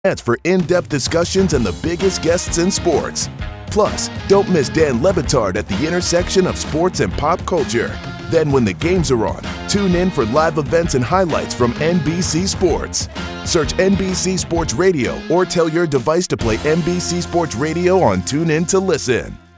for in-depth discussions and the biggest guests in sports. Plus, don't miss Dan Le Batard at the intersection of sports and pop culture. Then when the games are on, tune in for live events and highlights from NBC Sports. Search NBC Sports Radio or tell your device to play NBC Sports Radio on TuneIn to listen.